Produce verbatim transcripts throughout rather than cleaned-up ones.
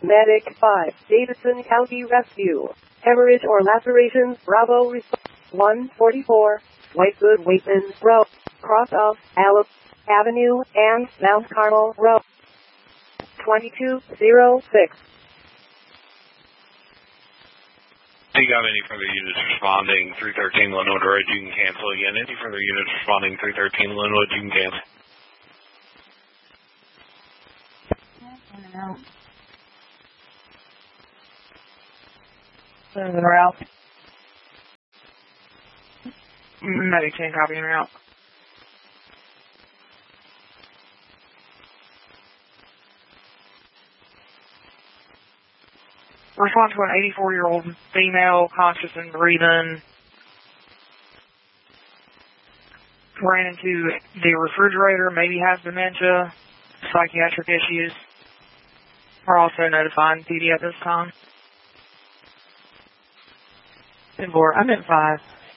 Medic five, Davidson County Rescue. Hemorrhage or lacerations, Bravo response. one forty-four, Whitewood Waitman Road, cross of Allen Avenue and Mount Carmel Road. twenty-two oh six. Do you have any further units responding three thirteen Linwood Road? You can cancel again. Any further units responding three thirteen Linwood? You can cancel. Send the route. Medic ten, copy en route. Respond to an eighty-four-year-old female, conscious and breathing. Ran into the refrigerator, maybe has dementia, psychiatric issues. We're also notifying P D at this time. ten four, I'm at five.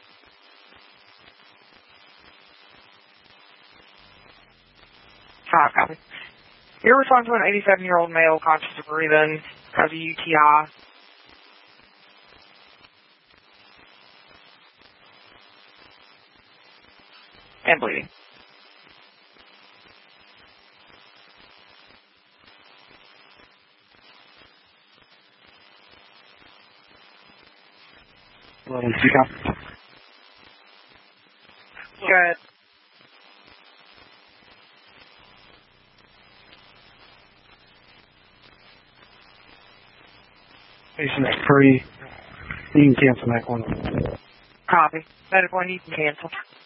Five, copy. You're responding to an eighty-seven-year-old male, conscious and breathing, has a U T I. And bleeding. eleven, two, copy. Good. Patient is free. You can cancel that one. Copy. Medical one, you can cancel.